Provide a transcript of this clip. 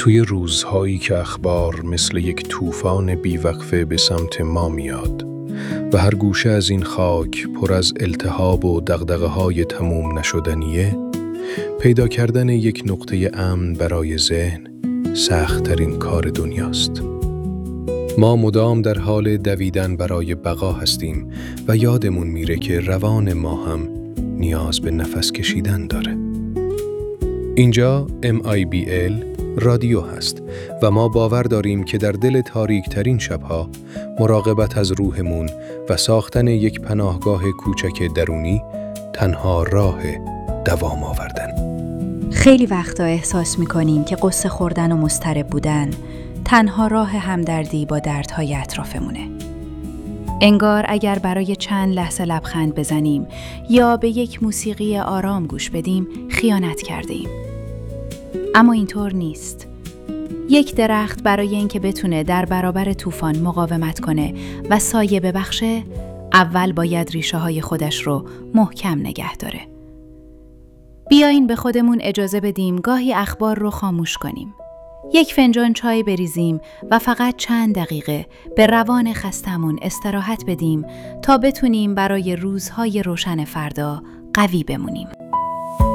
توی روزهایی که اخبار مثل یک طوفان بیوقفه به سمت ما میاد و هر گوشه از این خاک پر از التهاب و دغدغه‌های تموم نشدنیه، پیدا کردن یک نقطه امن برای ذهن سخت‌ترین کار دنیاست. ما مدام در حال دویدن برای بقا هستیم و یادمون میره که روان ما هم نیاز به نفس کشیدن داره. اینجا MIBL رادیو هست و ما باور داریم که در دل تاریک ترین شبها مراقبت از روحمون و ساختن یک پناهگاه کوچک درونی تنها راه دوام آوردن. خیلی وقتا احساس می‌کنیم که قصه خوردن و مضطرب بودن تنها راه همدردی با دردهای اطرافمونه. انگار اگر برای چند لحظه لبخند بزنیم یا به یک موسیقی آرام گوش بدیم خیانت کردیم. اما اینطور نیست. یک درخت برای اینکه بتونه در برابر طوفان مقاومت کنه و سایه ببخشه، اول باید ریشه‌های خودش رو محکم نگه داره. بیاین به خودمون اجازه بدیم گاهی اخبار رو خاموش کنیم. یک فنجان چای بریزیم و فقط چند دقیقه به روان خستمون استراحت بدیم تا بتونیم برای روزهای روشن فردا قوی بمونیم.